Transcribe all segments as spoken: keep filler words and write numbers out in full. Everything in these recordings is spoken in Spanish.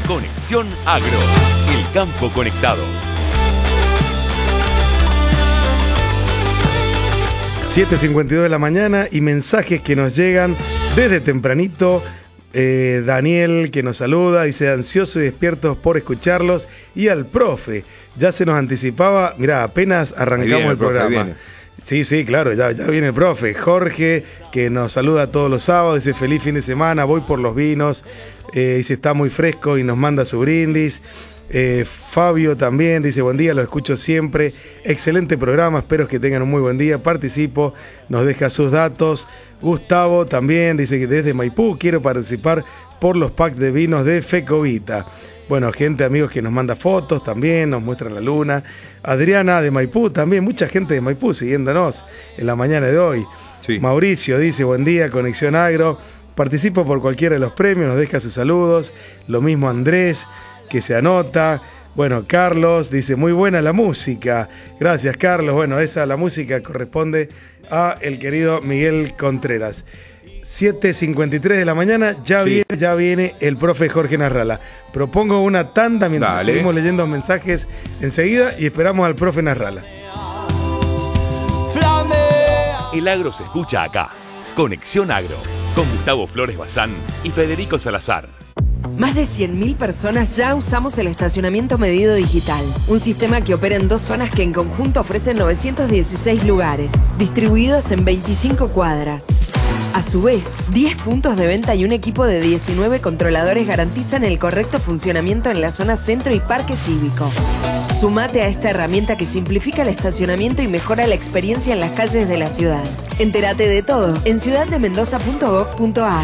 Conexión Agro, el campo conectado. siete cincuenta y dos de la mañana y mensajes que nos llegan desde tempranito. Eh, Daniel que nos saluda, dice ansiosos y despiertos por escucharlos. Y al profe, ya se nos anticipaba, mirá, apenas arrancamos viene, el, el profe, programa. Sí, sí, claro, ya, ya viene el profe. Jorge, que nos saluda todos los sábados, dice feliz fin de semana, voy por los vinos. Eh, dice está muy fresco y nos manda su brindis. Eh, Fabio también dice buen día, lo escucho siempre, excelente programa, espero que tengan un muy buen día, participo, nos deja sus datos. Gustavo también dice que desde Maipú quiero participar por los packs de vinos de Fecovita. Bueno, gente, amigos que nos manda fotos también, nos muestran la luna. Adriana de Maipú también, mucha gente de Maipú siguiéndonos en la mañana de hoy. Sí. Mauricio dice buen día, Conexión Agro, participo por cualquiera de los premios, nos deja sus saludos. Lo mismo Andrés, que se anota. Bueno, Carlos dice muy buena la música. Gracias, Carlos. Bueno, esa la música corresponde a el querido Miguel Contreras. siete cincuenta y tres de la mañana, ya sí. viene, ya viene el profe Jorge Narrala. Propongo una tanda mientras Dale. seguimos leyendo mensajes enseguida y esperamos al profe Narrala. El agro se escucha acá. Conexión Agro, con Gustavo Flores Bazán y Federico Salazar. Más de cien mil personas ya usamos el estacionamiento medido digital, un sistema que opera en dos zonas que en conjunto ofrecen novecientos dieciséis lugares, distribuidos en veinticinco cuadras. A su vez, diez puntos de venta y un equipo de diecinueve controladores garantizan el correcto funcionamiento en la zona centro y parque cívico. Sumate a esta herramienta que simplifica el estacionamiento y mejora la experiencia en las calles de la ciudad. Entérate de todo en ciudad de mendoza punto gov punto a r.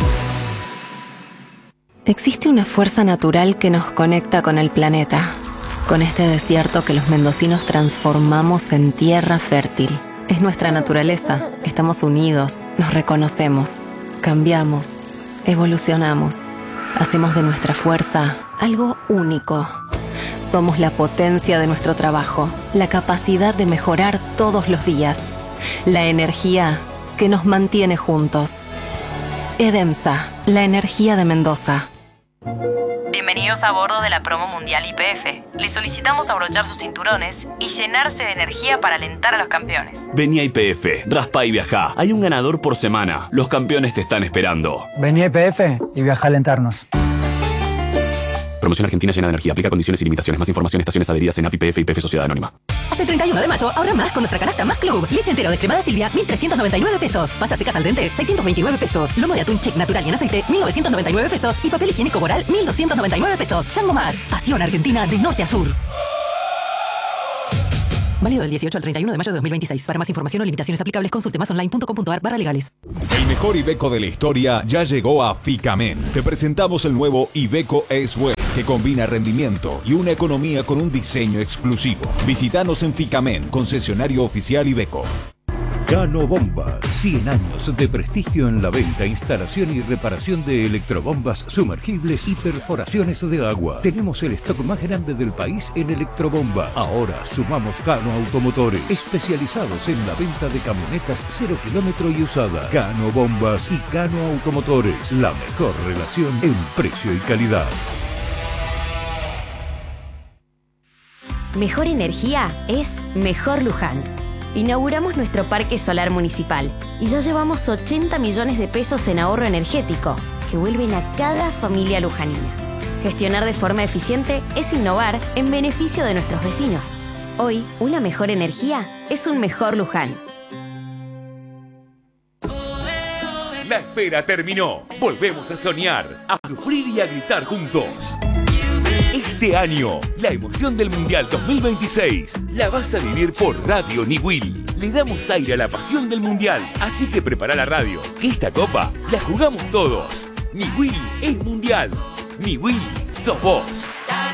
Existe una fuerza natural que nos conecta con el planeta, con este desierto que los mendocinos transformamos en tierra fértil. Es nuestra naturaleza, estamos unidos, nos reconocemos, cambiamos, evolucionamos, hacemos de nuestra fuerza algo único. Somos la potencia de nuestro trabajo, la capacidad de mejorar todos los días, la energía que nos mantiene juntos. EDEMSA, la energía de Mendoza. Bienvenidos a bordo de la promo mundial Y P F. Les solicitamos abrochar sus cinturones y llenarse de energía para alentar a los campeones. Vení a Y P F, raspa y viajá. Hay un ganador por semana. Los campeones te están esperando. Vení a Y P F y viaja a alentarnos. Promoción argentina llena de energía. Aplica condiciones y limitaciones. Más información, estaciones adheridas en A P I P F y Y P F Sociedad Anónima. Hasta el treinta y uno de mayo, ahorra más con nuestra canasta Más Club. Leche entero descremada Silvia, mil trescientos noventa y nueve pesos. Pasta secas al dente, seiscientos veintinueve pesos. Lomo de atún Check natural y en aceite, mil novecientos noventa y nueve pesos. Y papel higiénico Boral, mil doscientos noventa y nueve pesos. Chango Más. Pasión argentina de norte a sur. Válido del dieciocho al treinta y uno de mayo de dos mil veintiséis. Para más información o limitaciones aplicables, consulte más online punto com punto a r barra legales. El mejor Iveco de la historia ya llegó a Ficamen. Te presentamos el nuevo Iveco S-Way, que combina rendimiento y una economía con un diseño exclusivo. Visítanos en Ficamen, concesionario oficial Iveco. Cano Bombas, cien años de prestigio en la venta, instalación y reparación de electrobombas sumergibles y perforaciones de agua. Tenemos el stock más grande del país en electrobomba. Ahora sumamos Cano Automotores, especializados en la venta de camionetas cero kilómetro y usadas. Cano Bombas y Cano Automotores, la mejor relación en precio y calidad. Mejor energía es Mejor Luján. Inauguramos nuestro parque solar municipal y ya llevamos ochenta millones de pesos en ahorro energético que vuelven a cada familia lujanina. Gestionar de forma eficiente es innovar en beneficio de nuestros vecinos. Hoy, una mejor energía es un mejor Luján. La espera terminó. Volvemos a soñar, a sufrir y a gritar juntos. Este año, la emoción del Mundial dos mil veintiséis la vas a vivir por Radio Niwil. Le damos aire a la pasión del Mundial, así que prepara la radio, que esta copa la jugamos todos. Niwil es Mundial. Niwil sos vos.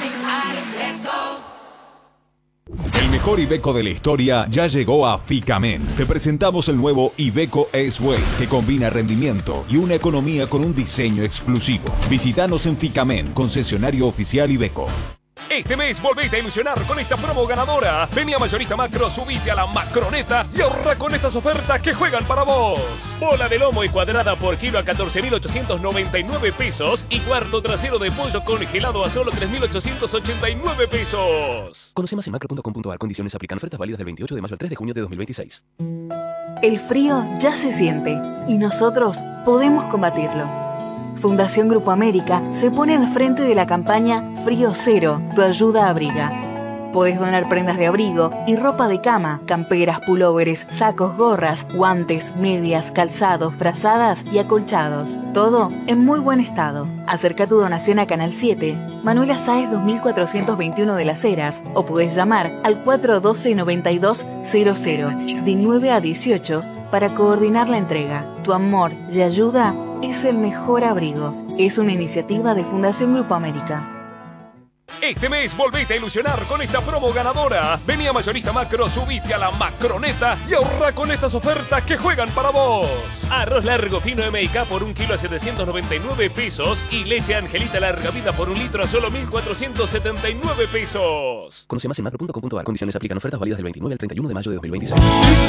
El mejor Iveco de la historia ya llegó a Ficamen. Te presentamos el nuevo Iveco S-Way, que combina rendimiento y una economía con un diseño exclusivo. Visítanos en Ficamen, concesionario oficial Iveco. Este mes volvete a ilusionar con esta promo ganadora. Vení a Mayorista Macro, subite a la Macroneta y ahorra con estas ofertas que juegan para vos. Bola de lomo y cuadrada por kilo a catorce mil ochocientos noventa y nueve pesos y cuarto trasero de pollo congelado a solo tres mil ochocientos ochenta y nueve pesos. Conoce más en macro punto com punto a r. Condiciones aplican. Ofertas válidas del veintiocho de mayo al tres de junio de dos mil veintiséis. El frío ya se siente y nosotros podemos combatirlo. Fundación Grupo América se pone al frente de la campaña Frío Cero, tu ayuda abriga. Podés donar prendas de abrigo y ropa de cama, camperas, pulóveres, sacos, gorras, guantes, medias, calzados, frazadas y acolchados. Todo en muy buen estado. Acerca tu donación a Canal siete, Manuela Sáez dos mil cuatrocientos veintiuno de Las Heras, o podés llamar al cuatro uno dos, noventa y dos cero cero de nueve a dieciocho para coordinar la entrega. Tu amor y ayuda es el mejor abrigo. Es una iniciativa de Fundación Grupo América. Este mes volvete a ilusionar con esta promo ganadora. Vení a Mayorista Macro, subite a la Macroneta y ahorra con estas ofertas que juegan para vos. Arroz largo fino M y K por un kilo a setecientos noventa y nueve pesos y leche Angelita larga vida por un litro a solo mil cuatrocientos setenta y nueve pesos. Conoce más en macro punto com punto a r. Condiciones aplican. Ofertas válidas del veintinueve al treinta y uno de mayo de dos mil veintiséis.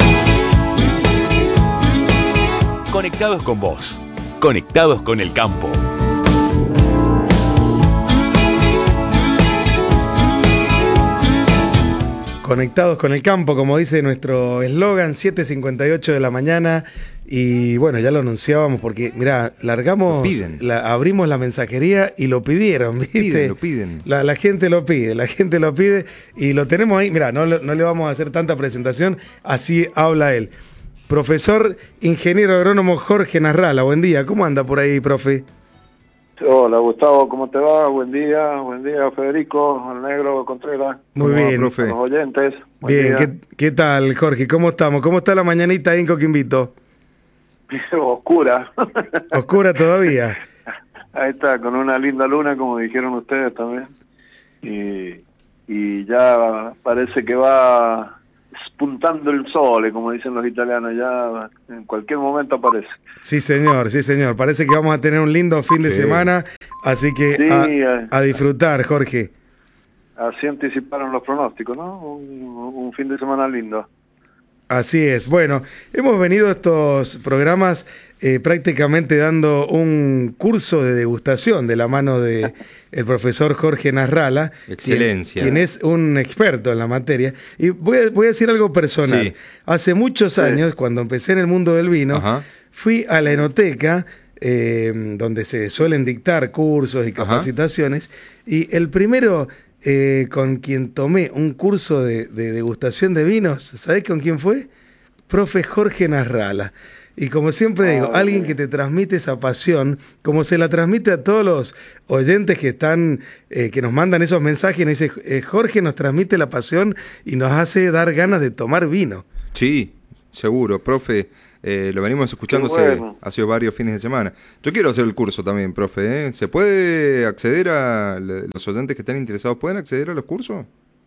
Conectados con vos. Conectados con el campo. Conectados con el campo, como dice nuestro eslogan, siete cincuenta y ocho de la mañana. Y bueno, ya lo anunciábamos porque, mirá, largamos, la, abrimos la mensajería y lo pidieron, ¿viste? Piden, lo piden. La, la gente lo pide, la gente lo pide y lo tenemos ahí. Mirá, no, no le vamos a hacer tanta presentación, así habla él. Profesor ingeniero agrónomo Jorge Nasralla, buen día. ¿Cómo anda por ahí, profe? Hola, Gustavo, ¿cómo te va? Buen día, buen día, Federico, al negro Contreras. Muy bien, profe. Los oyentes. Buen Bien, día. ¿qué, ¿qué tal, Jorge? ¿Cómo estamos? ¿Cómo está la mañanita ahí en Coquimbito? Oscura. ¿Oscura todavía? Ahí está, con una linda luna, como dijeron ustedes también. Y, y ya parece que va spuntando el sole, como dicen los italianos, ya en cualquier momento aparece. Sí, señor, sí, señor. Parece que vamos a tener un lindo fin de Sí. semana, así que Sí, a, eh. a disfrutar, Jorge. Así anticiparon los pronósticos, ¿no? Un, un fin de semana lindo. Así es. Bueno, hemos venido a estos programas eh, prácticamente dando un curso de degustación de la mano de el profesor Jorge Nasralla. Excelencia. Quien, quien es un experto en la materia. Y voy a, voy a decir algo personal. Sí. Hace muchos años, cuando empecé en el mundo del vino, Ajá. fui a la enoteca, eh, donde se suelen dictar cursos y capacitaciones, y el primero... Eh, con quien tomé un curso de, de degustación de vinos, ¿sabés con quién fue? Profe Jorge Nasralla. Y como siempre digo, Ah, alguien que te transmite esa pasión, como se la transmite a todos los oyentes que están, eh, que nos mandan esos mensajes, y nos dice, eh, Jorge nos transmite la pasión y nos hace dar ganas de tomar vino. Sí, seguro, profe. Eh, lo venimos escuchando Qué hace, bueno. hace varios fines de semana. Yo quiero hacer el curso también, profe. ¿eh? ¿Se puede acceder a los oyentes que están interesados? ¿Pueden acceder a los cursos?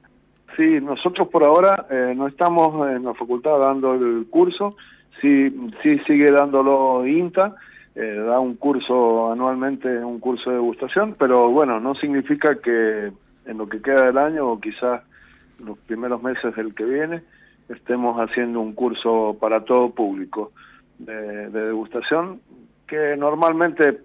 Sí, nosotros por ahora eh, no estamos en la facultad dando el curso, sí, sí sigue dándolo INTA, eh, da un curso anualmente, un curso de degustación, pero bueno, no significa que en lo que queda del año o quizás los primeros meses del que viene estemos haciendo un curso para todo público de, de degustación que normalmente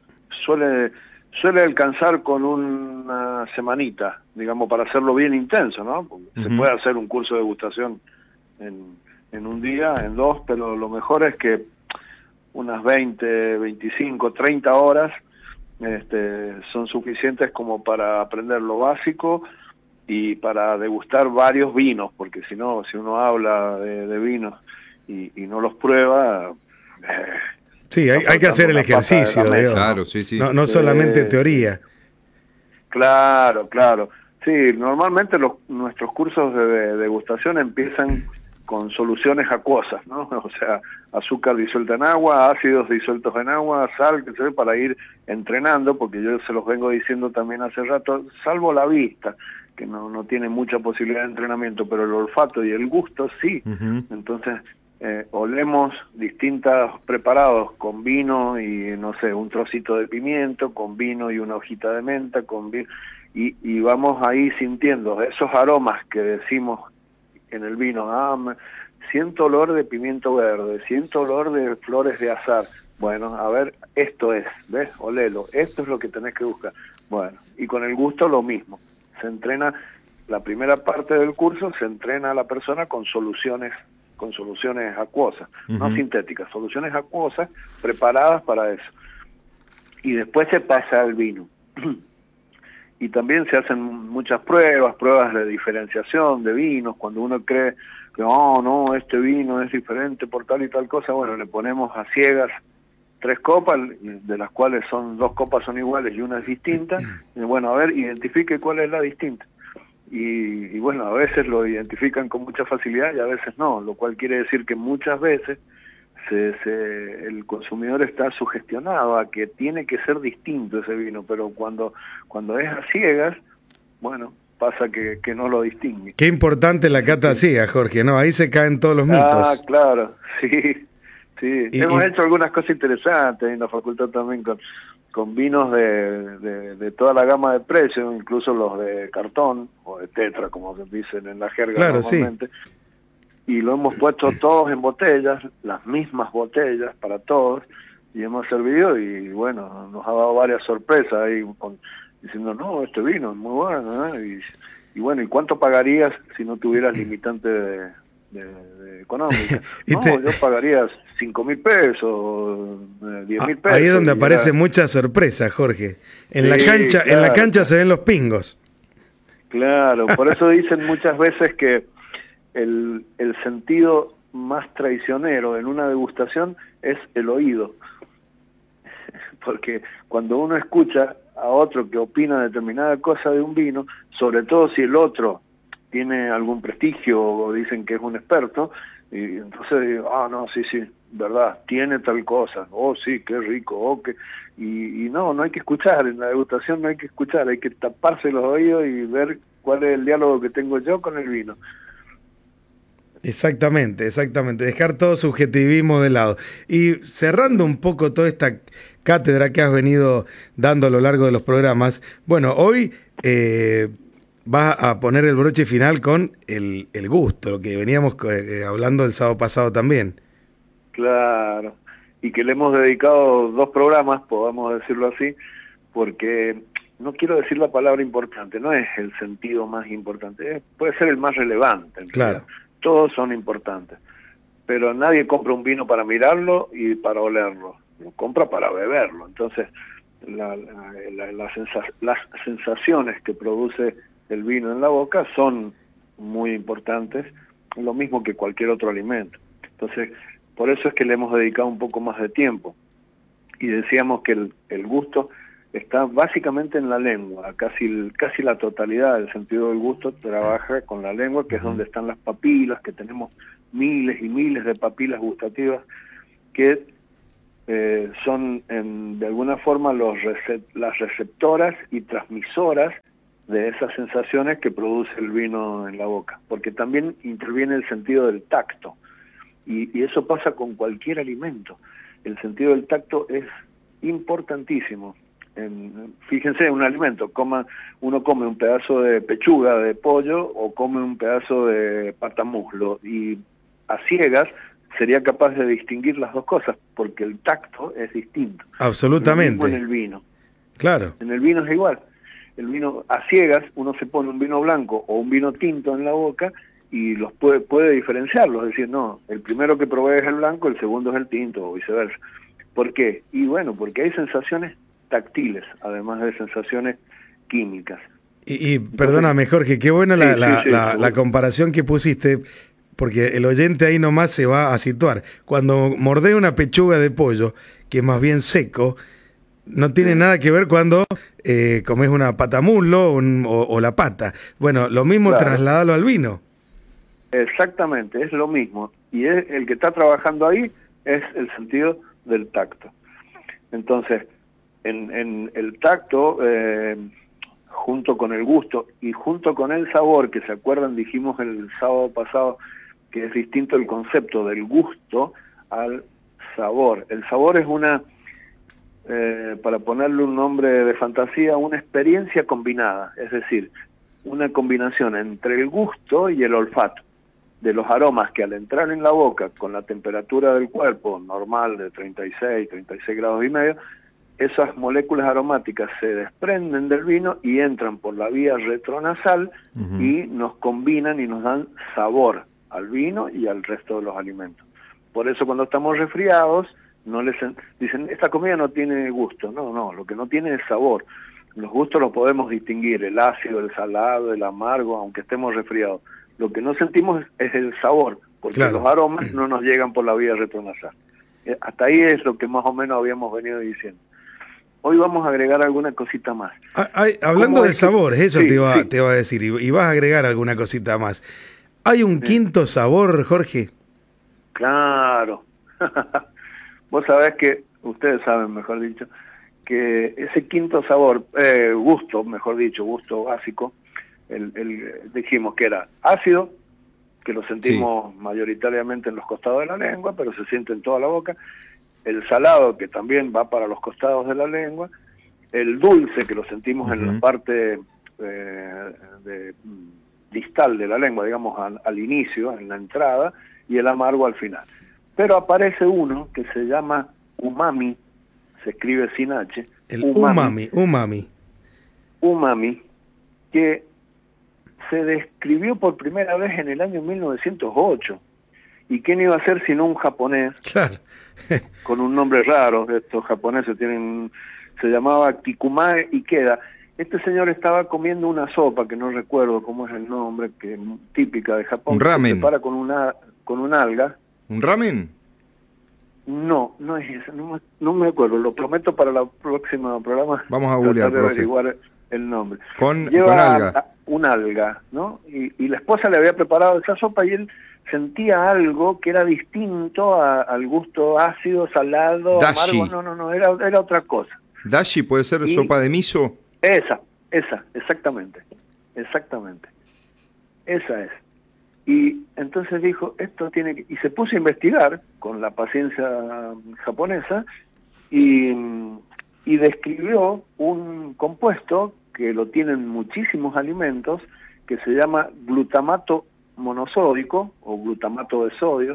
suele suele alcanzar con una semanita, digamos, para hacerlo bien intenso, ¿no? Porque Uh-huh. se puede hacer un curso de degustación en, en un día, en dos, pero lo mejor es que unas veinte, veinticinco, treinta horas este, son suficientes como para aprender lo básico y para degustar varios vinos, porque si no, si uno habla de, de vinos y, y no los prueba... Eh, Sí, hay, hay que hacer el ejercicio, digamos. Claro, sí, sí. No, no Sí. solamente teoría. Claro, claro. Sí, normalmente los, nuestros cursos de, de degustación empiezan con soluciones acuosas, ¿no? O sea, azúcar disuelta en agua, ácidos disueltos en agua, sal, que se ve, para ir entrenando, porque yo se los vengo diciendo también hace rato, salvo la vista, que no, no tiene mucha posibilidad de entrenamiento, pero el olfato y el gusto sí. Uh-huh. Entonces, eh, olemos distintos preparados con vino y, no sé, un trocito de pimiento, con vino y una hojita de menta, con vino, y, y vamos ahí sintiendo esos aromas que decimos en el vino. Ah, me, siento olor de pimiento verde, siento olor de flores de azahar. Bueno, a ver, esto es, ¿ves? Olelo, esto es lo que tenés que buscar. Bueno, y con el gusto lo mismo. Se entrena, la primera parte del curso se entrena a la persona con soluciones con soluciones acuosas, uh-huh. no sintéticas, soluciones acuosas preparadas para eso. Y después se pasa al vino. Y también se hacen muchas pruebas, pruebas de diferenciación de vinos, cuando uno cree que, oh, no, este vino es diferente por tal y tal cosa, bueno, le ponemos a ciegas tres copas, de las cuales son dos copas son iguales y una es distinta, y bueno, a ver, identifique cuál es la distinta. Y, y bueno, a veces lo identifican con mucha facilidad y a veces no, lo cual quiere decir que muchas veces se, se, el consumidor está sugestionado a que tiene que ser distinto ese vino, pero cuando, cuando es a ciegas, bueno, pasa que, que no lo distingue. Qué importante la cata ciega, Jorge, ¿no? Ahí se caen todos los mitos. Ah, claro, sí, sí. Y, Hemos y... hecho algunas cosas interesantes en la facultad también con... con vinos de, de, de toda la gama de precios, incluso los de cartón, o de tetra, como se dicen en la jerga claro, normalmente, sí. Y lo hemos puesto todos en botellas, las mismas botellas para todos, y hemos servido, y bueno, nos ha dado varias sorpresas ahí, con, diciendo, no, este vino es muy bueno, ¿eh? y, y bueno, ¿y cuánto pagarías si no tuvieras limitante de, de, de económica? No, te... yo pagaría cinco mil pesos, diez mil pesos. Ahí es donde aparece era... mucha sorpresa, Jorge. En, sí, la cancha, claro. en la cancha se ven los pingos. Claro, por eso dicen muchas veces que el, el sentido más traicionero en una degustación es el oído. Porque cuando uno escucha a otro que opina determinada cosa de un vino, sobre todo si el otro tiene algún prestigio o dicen que es un experto, y entonces digo, ah, no, sí, sí, verdad, tiene tal cosa, oh, sí, qué rico, oh, que... Y, y no, no hay que escuchar, en la degustación no hay que escuchar, hay que taparse los oídos y ver cuál es el diálogo que tengo yo con el vino. Exactamente, exactamente, dejar todo subjetivismo de lado. Y cerrando un poco toda esta cátedra que has venido dando a lo largo de los programas, bueno, hoy... Eh, vas a poner el broche final con el, el gusto, lo que veníamos eh, hablando el sábado pasado también. Claro, y que le hemos dedicado dos programas, podamos decirlo así, porque no quiero decir la palabra importante, no es el sentido más importante, es, puede ser el más relevante. Claro. Todos son importantes, pero nadie compra un vino para mirarlo y para olerlo, lo compra para beberlo. Entonces, la, la, la, la sensa, las sensaciones que produce el vino en la boca son muy importantes, lo mismo que cualquier otro alimento. Entonces, por eso es que le hemos dedicado un poco más de tiempo. Y decíamos que el, el gusto está básicamente en la lengua, casi, casi la totalidad del sentido del gusto trabaja con la lengua, que es donde están las papilas, que tenemos miles y miles de papilas gustativas que eh, son en, de alguna forma los recep- las receptoras y transmisoras de esas sensaciones que produce el vino en la boca, porque también interviene el sentido del tacto, y, y eso pasa con cualquier alimento. El sentido del tacto es importantísimo. En, fíjense, un alimento, coma, uno come un pedazo de pechuga de pollo o come un pedazo de patamuslo, y a ciegas sería capaz de distinguir las dos cosas, porque el tacto es distinto. Absolutamente. Lo mismo en el vino. Claro. En el vino es igual. El vino a ciegas, uno se pone un vino blanco o un vino tinto en la boca y los puede, puede diferenciarlos, es decir, no, el primero que probé es el blanco, el segundo es el tinto, o viceversa. ¿Por qué? Y bueno, porque hay sensaciones táctiles, además de sensaciones químicas. Y, y Entonces, perdóname, Jorge, qué buena la, sí, la, sí, sí, la, la comparación que pusiste, porque el oyente ahí nomás se va a situar. Cuando mordé una pechuga de pollo, que es más bien seco, no tiene nada que ver cuando eh, comes una patamuslo un, o, o la pata. Bueno, lo mismo, claro. Trasladalo al vino. Exactamente, es lo mismo. Y es, el que está trabajando ahí es el sentido del tacto. Entonces, en, en el tacto, eh, junto con el gusto y junto con el sabor, que se acuerdan, dijimos el sábado pasado que es distinto el concepto del gusto al sabor. El sabor es una, eh, para ponerle un nombre de fantasía, una experiencia combinada, es decir, una combinación entre el gusto y el olfato, de los aromas que al entrar en la boca con la temperatura del cuerpo normal de treinta y seis, treinta y seis grados y medio, esas moléculas aromáticas se desprenden del vino y entran por la vía retronasal uh-huh. y nos combinan y nos dan sabor al vino y al resto de los alimentos. Por eso cuando estamos resfriados, no les dicen, esta comida no tiene gusto. No, no, lo que no tiene es sabor. Los gustos los podemos distinguir, el ácido, el salado, el amargo, aunque estemos resfriados. Lo que no sentimos es el sabor, porque claro. los aromas no nos llegan por la vía retronasal. Eh, hasta ahí es lo que más o menos habíamos venido diciendo. Hoy vamos a agregar alguna cosita más. Ah, ay, hablando de sabores, eso sí, te, iba, sí. te iba a decir, y, y vas a agregar alguna cosita más. ¿Hay un sí. quinto sabor, Jorge? Claro. Vos sabés que, ustedes saben, mejor dicho, que ese quinto sabor, eh, gusto, mejor dicho, gusto básico, el, el, dijimos que era ácido, que lo sentimos sí. mayoritariamente en los costados de la lengua, pero se siente en toda la boca. El salado, que también va para los costados de la lengua, el dulce, que lo sentimos uh-huh. en la parte eh, de, distal de la lengua, digamos al, al inicio, en la entrada, y el amargo al final. Pero aparece uno que se llama umami, se escribe sin H. El umami, umami. Umami, que se describió por primera vez en el año mil novecientos ocho. ¿Y quién iba a ser sino un japonés? Claro. Con un nombre raro, estos japoneses tienen, se llamaba Kikumae Ikeda. Este señor estaba comiendo una sopa, que no recuerdo cómo es el nombre, que es típica de Japón. ¿Un ramen? Se prepara con una, con un alga. ¿Un ramen? No, no es eso, no, no me acuerdo, lo prometo para el próximo programa. Vamos a googlear, de averiguar el nombre. Con, Lleva con alga. Un alga, ¿no? Y, y la esposa le había preparado esa sopa y él sentía algo que era distinto a, al gusto ácido, salado, Dashi. amargo. No, no, no, era, era otra cosa. Dashi, ¿puede ser y sopa de miso? Esa, esa, exactamente, exactamente. Esa es. Y entonces dijo, esto tiene que... Y se puso a investigar con la paciencia japonesa y, y describió un compuesto que lo tienen muchísimos alimentos, que se llama glutamato monosódico o glutamato de sodio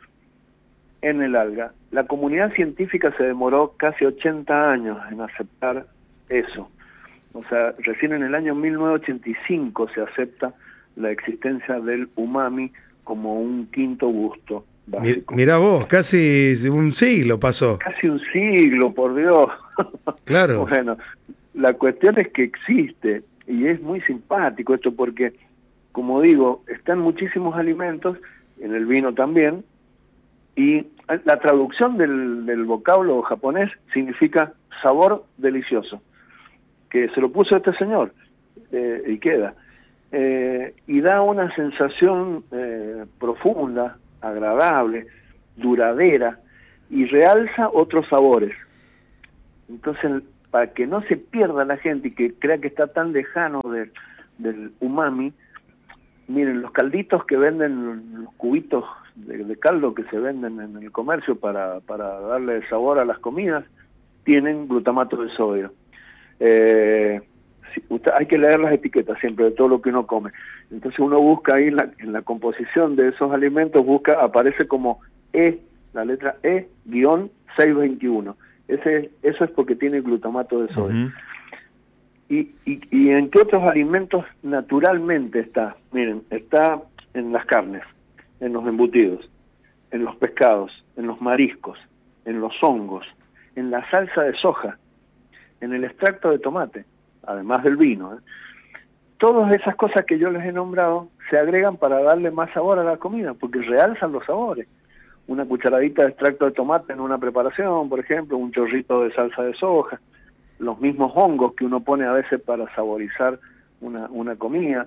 en el alga. La comunidad científica se demoró casi ochenta años en aceptar eso. O sea, recién en el año mil novecientos ochenta y cinco se acepta la existencia del umami como un quinto gusto básico. Mira vos, casi un siglo pasó. Casi un siglo, por Dios. Claro. Bueno, la cuestión es que existe, y es muy simpático esto porque, como digo, están muchísimos alimentos, en el vino también, y la traducción del, del vocablo japonés significa sabor delicioso, que se lo puso este señor, eh, Ikeda, eh, y da una sensación eh, profunda, agradable, duradera, y realza otros sabores. Entonces, para que no se pierda la gente y que crea que está tan lejano de, del umami, miren, los calditos que venden, los cubitos de, de caldo que se venden en el comercio para, para darle sabor a las comidas, tienen glutamato de sodio. Eh, si, usted, hay que leer las etiquetas siempre de todo lo que uno come. Entonces uno busca ahí en la, en la composición de esos alimentos, busca, aparece como E, la letra E, guión seiscientos veintiuno. Ese, eso es porque tiene glutamato de sodio. Uh-huh. y, y, ¿Y en qué otros alimentos naturalmente está? Miren, está en las carnes, en los embutidos, en los pescados, en los mariscos, en los hongos, en la salsa de soja, en el extracto de tomate, además del vino. ¿eh? Todas esas cosas que yo les he nombrado se agregan para darle más sabor a la comida, porque realzan los sabores. Una cucharadita de extracto de tomate en una preparación, por ejemplo, un chorrito de salsa de soja, los mismos hongos que uno pone a veces para saborizar una, una comida.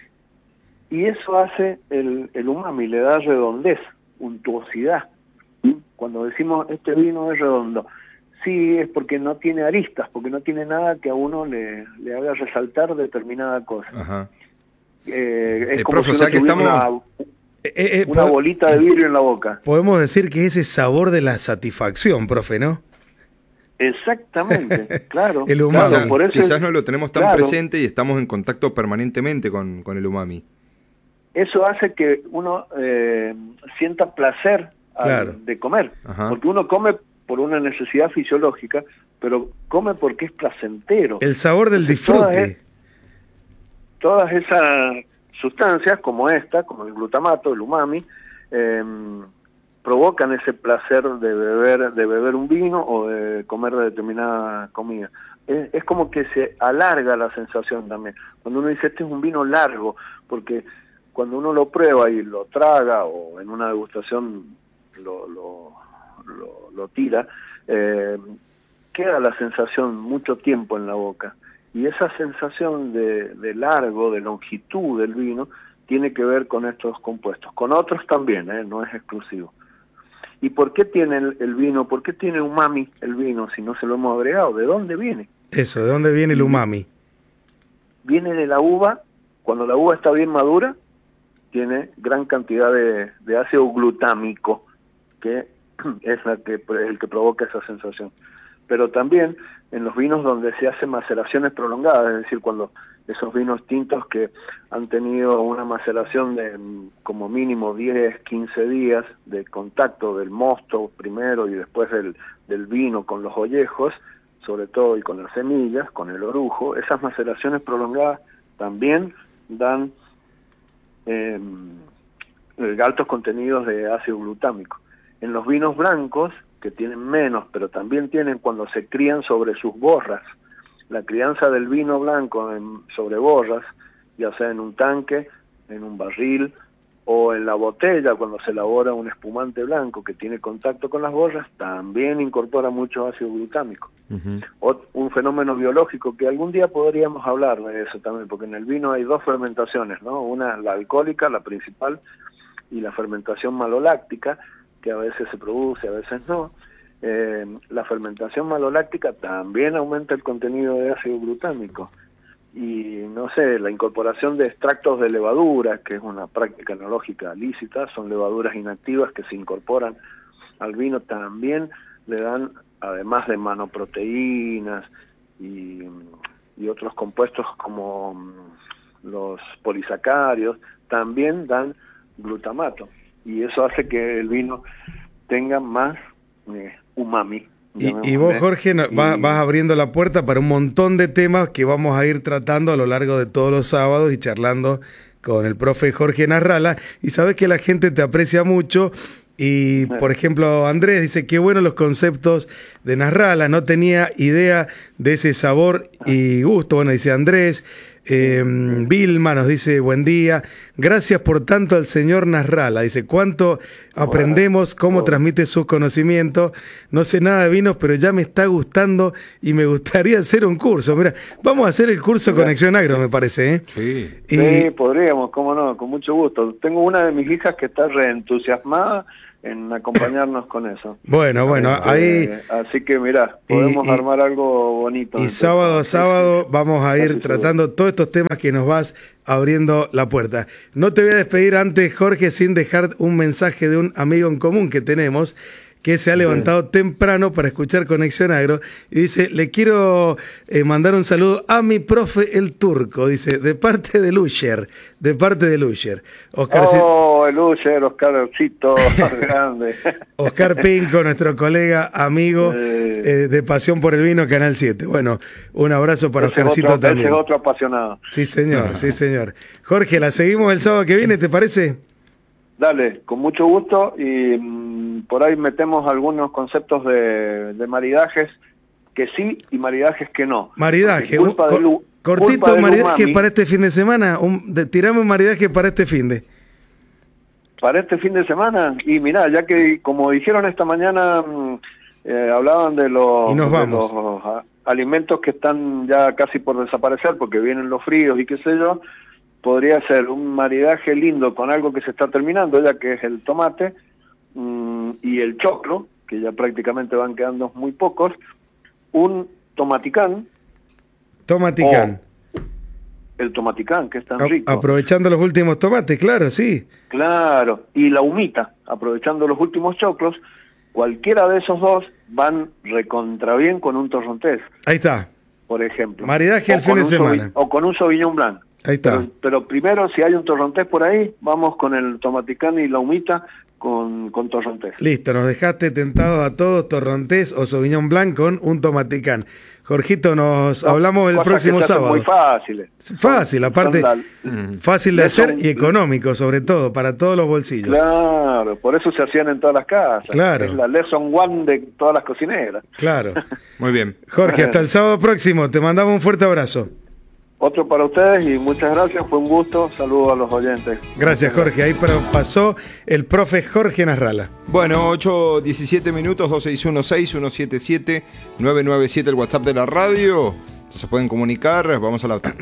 Y eso hace el, el umami, le da redondez, untuosidad. Cuando decimos este vino es redondo, sí, es porque no tiene aristas, porque no tiene nada que a uno le, le haga resaltar determinada cosa. Ajá. Eh, es eh, como profe, si o sea uno que tuviera estamos... una... Eh, eh, una bolita de vidrio en la boca. Podemos decir que ese sabor de la satisfacción, profe, ¿no? Exactamente, claro. El umami. Claro, por eso Quizás es, no lo tenemos tan claro, presente y estamos en contacto permanentemente con, con el umami. Eso hace que uno eh, sienta placer al, Claro. de comer. Ajá. Porque uno come por una necesidad fisiológica, pero come porque es placentero. El sabor del Entonces, todas disfrute. es- Todas esas sustancias, como esta, como el glutamato, el umami, eh, provocan ese placer de beber, de beber un vino o de comer determinada comida. Es, es como que se alarga la sensación también. Cuando uno dice este es un vino largo, porque cuando uno lo prueba y lo traga o en una degustación lo, lo, lo, lo tira, eh, queda la sensación mucho tiempo en la boca. Y esa sensación de, de largo, de longitud del vino, tiene que ver con estos compuestos. Con otros también, ¿eh? No es exclusivo. ¿Y por qué tiene el, el vino? ¿Por qué tiene umami el vino si no se lo hemos agregado? ¿De dónde viene? Eso, ¿de dónde viene el umami? Viene de la uva. Cuando la uva está bien madura, tiene gran cantidad de, de ácido glutámico, que es la que, el que provoca esa sensación. Pero también en los vinos donde se hacen maceraciones prolongadas, es decir, cuando esos vinos tintos que han tenido una maceración de como mínimo diez, quince días de contacto del mosto primero y después del, del vino con los ollejos, sobre todo y con las semillas, con el orujo, esas maceraciones prolongadas también dan eh, altos contenidos de ácido glutámico. En los vinos blancos, que tienen menos, pero también tienen cuando se crían sobre sus borras, la crianza del vino blanco en, sobre borras, ya sea en un tanque, en un barril o en la botella, cuando se elabora un espumante blanco que tiene contacto con las borras, también incorpora mucho ácido glutámico. Uh-huh. O, un fenómeno biológico que algún día podríamos hablar de eso también, porque en el vino hay dos fermentaciones, ¿no? Una, la alcohólica, la principal, y la fermentación maloláctica, que a veces se produce, a veces no. Eh, la fermentación maloláctica también aumenta el contenido de ácido glutámico. Y no sé, la incorporación de extractos de levadura, que es una práctica enológica lícita, son levaduras inactivas que se incorporan al vino, también le dan, además de manoproteínas y, y otros compuestos como los polisacáridos, también dan glutamato. Y eso hace que el vino tenga más eh, umami. Y, y vos, Jorge, no, y... vas, vas abriendo la puerta para un montón de temas que vamos a ir tratando a lo largo de todos los sábados y charlando con el profe Jorge Nasralla. Y sabes que la gente te aprecia mucho. Y, por ejemplo, Andrés dice, qué buenos los conceptos de Nasralla, no tenía idea de ese sabor y gusto. Bueno, dice Andrés. Eh, Vilma nos dice, buen día, gracias por tanto al señor Nasralla. Dice, cuánto aprendemos, cómo transmite sus conocimientos. No sé nada de vinos, pero ya me está gustando y me gustaría hacer un curso. Mira, vamos a hacer el curso Conexión Agro, me parece, ¿eh? Sí. Y... sí, podríamos, cómo no, con mucho gusto. Tengo una de mis hijas que está reentusiasmada en acompañarnos con eso. Bueno, bueno, eh, ahí... Así que mirá, podemos y, y, armar algo bonito. Y entonces. sábado a sábado vamos a ir Casi tratando seguro. Todos estos temas que nos vas abriendo la puerta. No te voy a despedir antes, Jorge, sin dejar un mensaje de un amigo en común que tenemos, que se ha levantado sí. temprano para escuchar Conexión Agro, y dice, le quiero eh, mandar un saludo a mi profe el Turco, dice, de parte de Lusher, de parte de Lusher. Oscar oh, el Lusher, Oscarcito, grande. Oscar Pinco, nuestro colega, amigo eh, eh, de Pasión por el Vino, Canal siete. Bueno, un abrazo para ese Oscarcito otro, también. Ese es otro apasionado. Sí, señor, sí, señor. Jorge, la seguimos el sábado que viene, ¿te parece? Dale, con mucho gusto, y mmm, por ahí metemos algunos conceptos de, de maridajes que sí y maridajes que no. Maridaje, un, co del, cortito maridaje umami, para este fin de semana, un, de, tirame un maridaje para este fin de... Para este fin de semana, y mirá, ya que como dijeron esta mañana, eh, hablaban de los, y nos de vamos. los a, alimentos que están ya casi por desaparecer porque vienen los fríos y qué sé yo, podría ser un maridaje lindo con algo que se está terminando, ya que es el tomate mmm, y el choclo, que ya prácticamente van quedando muy pocos, un tomaticán. Tomaticán. el tomaticán, que es tan A- rico. Aprovechando los últimos tomates, claro, sí. Claro, y la humita, aprovechando los últimos choclos, cualquiera de esos dos van recontra bien con un torrontés, Ahí está. por ejemplo. Maridaje O al fin con de un semana. Sauvi- O con un Sauvignon Blanc. Ahí está. Pero, pero primero, si hay un torrontés por ahí, vamos con el tomaticán y la humita con, con torrontés. Listo, nos dejaste tentados a todos, torrontés o Sauvignon Blanc con un tomaticán. Jorgito, nos No, hablamos el cosas próximo que se hacen sábado. muy fáciles. Fácil, aparte, Son la- fácil de Eso- hacer y económico, sobre todo, para todos los bolsillos. Claro, por eso se hacían en todas las casas. Claro. Es la lesson one de todas las cocineras. Claro. Muy bien. Jorge, hasta el sábado próximo. Te mandamos un fuerte abrazo. Otro para ustedes y muchas gracias, fue un gusto. Saludos a los oyentes. Gracias, Jorge. Ahí pa- pasó el profe Jorge Nasralla. Bueno, ocho diecisiete minutos, dos seis uno seis, uno siete siete, nueve nueve siete, el WhatsApp de la radio. Se pueden comunicar, vamos a la otra.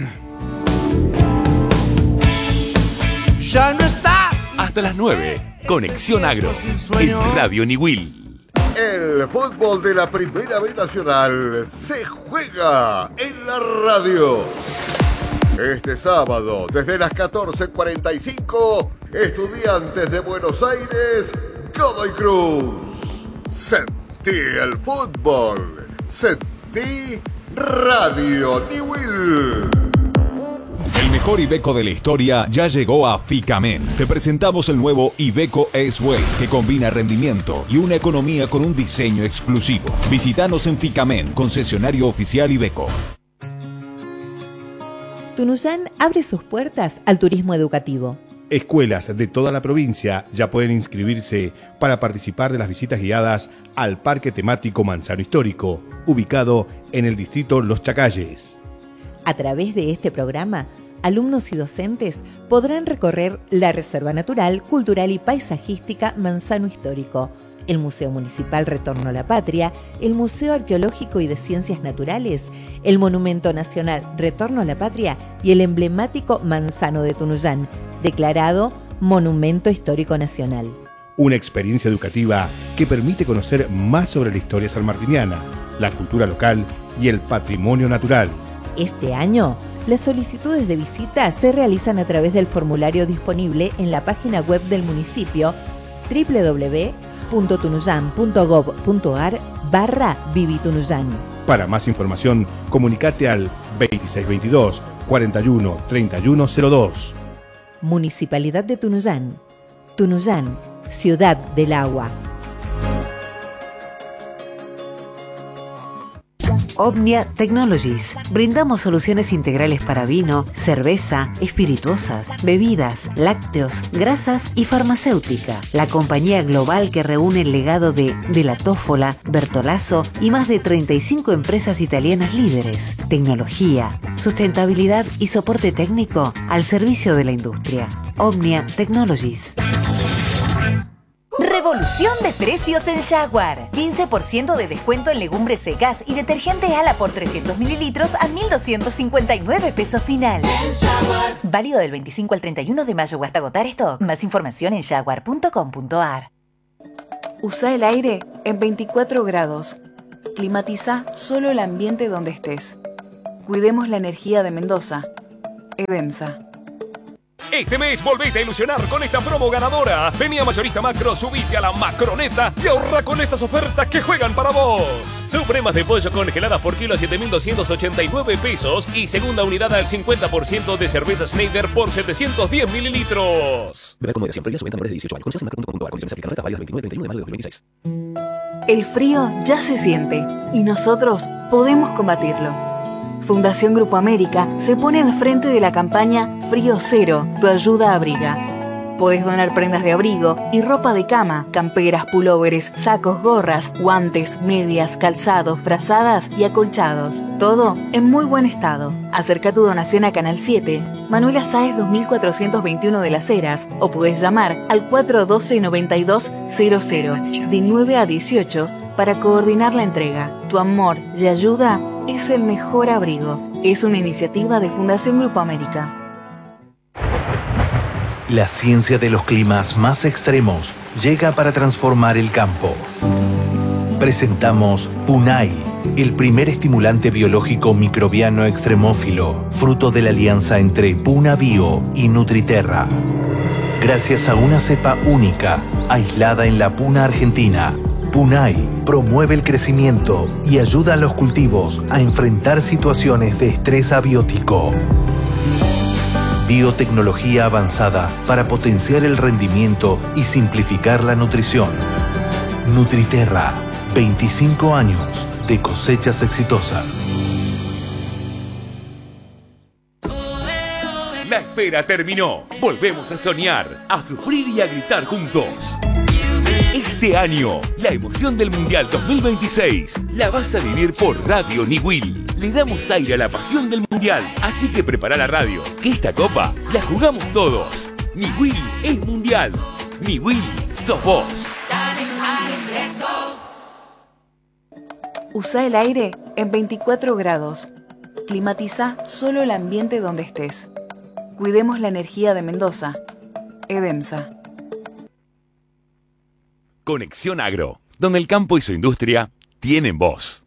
Ya no está. Hasta las nueve. Conexión Agro. En Radio Niwil. El fútbol de la Primera B Nacional se juega en la radio. Este sábado, desde las catorce cuarenta y cinco, Estudiantes de Buenos Aires, Godoy Cruz. Sentí el fútbol. Sentí Radio Niwil. El mejor Iveco de la historia ya llegó a Ficamen. Te presentamos el nuevo Iveco S-Way, que combina rendimiento y una economía con un diseño exclusivo. Visítanos en Ficamen, concesionario oficial Iveco. Tunuyán abre sus puertas al turismo educativo. Escuelas de toda la provincia ya pueden inscribirse para participar de las visitas guiadas al Parque Temático Manzano Histórico, ubicado en el distrito Los Chacalles. A través de este programa, alumnos y docentes podrán recorrer la Reserva Natural, Cultural y Paisajística Manzano Histórico, el Museo Municipal Retorno a la Patria, el Museo Arqueológico y de Ciencias Naturales, el Monumento Nacional Retorno a la Patria y el emblemático Manzano de Tunuyán, declarado Monumento Histórico Nacional. Una experiencia educativa que permite conocer más sobre la historia sanmartiniana, la cultura local y el patrimonio natural. Este año, las solicitudes de visita se realizan a través del formulario disponible en la página web del municipio doble u doble u doble u punto tunuyán punto gob punto ar barra Vivitunuyán. Para más información, comunicate al veintiséis veintidós, cuarenta y uno, treinta y uno cero dos. Municipalidad de Tunuyán. Tunuyán, Ciudad del Agua. Omnia Technologies. Brindamos soluciones integrales para vino, cerveza, espirituosas, bebidas, lácteos, grasas y farmacéutica. La compañía global que reúne el legado de De la Tófola, Bertolaso y más de treinta y cinco empresas italianas líderes. Tecnología, sustentabilidad y soporte técnico al servicio de la industria. Omnia Technologies. Revolución de precios en Jaguar. quince por ciento de descuento en legumbres secas y detergente Ala por trescientos mililitros a mil doscientos cincuenta y nueve pesos final. Válido del veinticinco al treinta y uno de mayo o hasta agotar stock. Más información en jaguar punto com punto ar. Usa el aire en veinticuatro grados. Climatiza solo el ambiente donde estés. Cuidemos la energía de Mendoza. Edemsa. Este mes volvete a ilusionar con esta promo ganadora. Vení a Mayorista Macro, subite a la macroneta y ahorra con estas ofertas que juegan para vos. Supremas de pollo congeladas por kilo a siete mil doscientos ochenta y nueve pesos y segunda unidad al cincuenta por ciento de cerveza Schneider por setecientos diez mililitros. Beber con moderación, prohibida su venta a menores de dieciocho años. Condiciones en macro punto com punto ar. Condiciones aplican. Oferta válida del veintinueve al treinta y uno de mayo de dos mil veintiséis. El frío ya se siente y nosotros podemos combatirlo. Fundación Grupo América se pone al frente de la campaña Frío Cero, tu ayuda abriga. Podés donar prendas de abrigo y ropa de cama, camperas, pulóveres, sacos, gorras, guantes, medias, calzados, frazadas y acolchados. Todo en muy buen estado. Acerca tu donación a Canal siete, Manuela Sáez dos mil cuatrocientos veintiuno de Las Heras, o podés llamar al cuatro uno dos, noventa y dos cero cero de nueve a dieciocho para coordinar la entrega. Tu amor y ayuda es el mejor abrigo. Es una iniciativa de Fundación Grupo América. La ciencia de los climas más extremos llega para transformar el campo. Presentamos PUNAI, el primer estimulante biológico microbiano extremófilo, fruto de la alianza entre Puna Bio y Nutriterra. Gracias a una cepa única, aislada en la puna argentina, Punai promueve el crecimiento y ayuda a los cultivos a enfrentar situaciones de estrés abiótico. Biotecnología avanzada para potenciar el rendimiento y simplificar la nutrición. Nutriterra, veinticinco años de cosechas exitosas. La espera terminó. Volvemos a soñar, a sufrir y a gritar juntos. Este año, la emoción del Mundial dos mil veintiséis la vas a vivir por Radio Niwil. Le damos aire a la pasión del Mundial, así que prepara la radio, que esta copa la jugamos todos. Niwil es Mundial. Niwil sos vos. Usa el aire en veinticuatro grados. Climatiza solo el ambiente donde estés. Cuidemos la energía de Mendoza. Edemsa. Conexión Agro, donde el campo y su industria tienen voz.